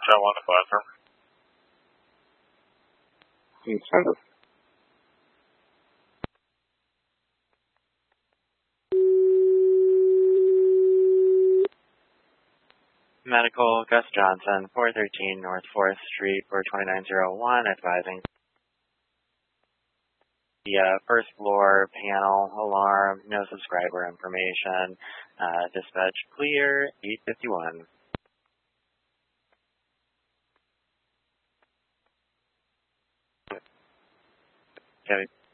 John 1 to bathroom. Incentive. Medical, Gus Johnson, 413 North 4th Street for 2901, advising the first floor panel alarm, no subscriber information, dispatch clear, 851. Okay.